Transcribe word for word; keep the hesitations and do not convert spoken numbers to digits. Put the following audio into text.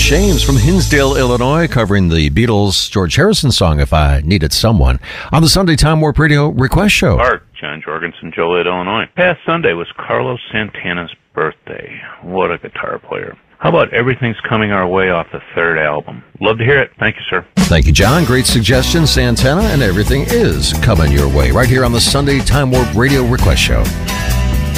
Shames from Hinsdale, Illinois, covering the Beatles' George Harrison song, If I Needed Someone, on the Sunday Time Warp Radio Request Show. Art, John Jorgensen, Joliet, Illinois. Past Sunday was Carlos Santana's birthday. What a guitar player. How about Everything's Coming Our Way off the third album? Love to hear it. Thank you, sir. Thank you, John. Great suggestion, Santana, and Everything Is Coming Your Way, right here on the Sunday Time Warp Radio Request Show.